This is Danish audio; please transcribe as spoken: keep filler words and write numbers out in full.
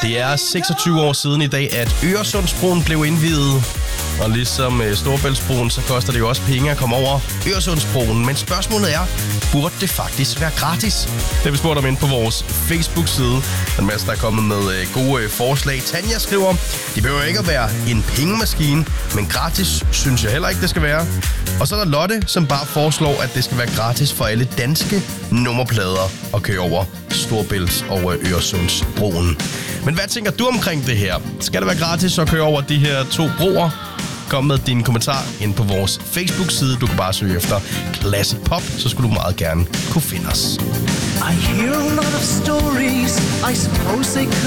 Det er seksogtyve år siden i dag, at Øresundsbroen blev indviet. Og ligesom Storebæltsbroen, så koster det jo også penge at komme over Øresundsbroen. Men spørgsmålet er, burde det faktisk være gratis? Det har vi spurgt om ind på vores Facebook-side. Den masse, der er kommet med gode forslag. Tanja skriver, det behøver ikke at være en pengemaskine, men gratis synes jeg heller ikke, det skal være. Og så er der Lotte, som bare foreslår, at det skal være gratis for alle danske nummerplader at køre over Storebælts- og Øresundsbroen. Men hvad tænker du omkring det her? Skal det være gratis at køre over de her to broer? Kom med din kommentar ind på vores Facebook-side. Du kan bare søge efter Classic Pop, så skulle du meget gerne kunne finde os. I hear a lot of stories, I suppose they could